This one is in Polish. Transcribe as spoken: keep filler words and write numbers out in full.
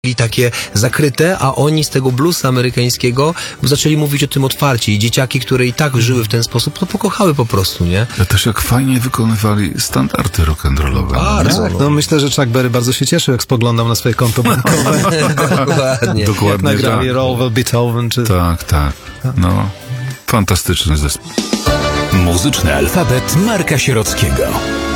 takie zakryte, a oni z tego bluesa amerykańskiego zaczęli mówić o tym otwarcie i dzieciaki, które i tak żyły w ten sposób, to pokochały po prostu, nie? Ja też jak fajnie wykonywali standardy rock'n'rollowe. Bardzo. Tak, no myślę, że Chuck Berry bardzo się cieszył, jak spoglądał na swoje konto bankowe. Dokładnie. Dokładnie Jak nagrali tak. Roll Beethoven, czy... Tak, tak. No, fantastyczny zespół. Muzyczny alfabet Marka Sierockiego.